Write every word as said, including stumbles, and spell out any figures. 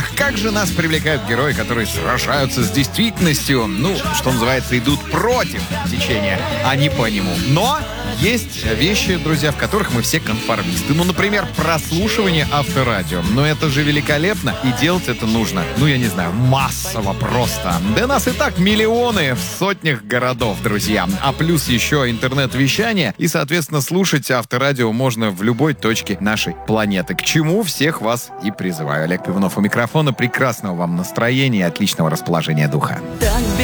Ах, как же нас привлекают герои, которые сражаются с действительностью. Ну, что называется, идут против течения, а не по нему. Но есть вещи, друзья, в которых мы все конформисты. Ну, например, прослушивание авторадио. Но это же великолепно, и делать это нужно, ну, я не знаю, массово просто. Да нас и так миллионы в сотнях городов, друзья. А плюс еще интернет-вещание, и, соответственно, слушать авторадио можно в любой точке нашей планеты. К чему всех вас и призываю. Олег Пивунов у микрофона. Прекрасного вам настроения и отличного расположения духа.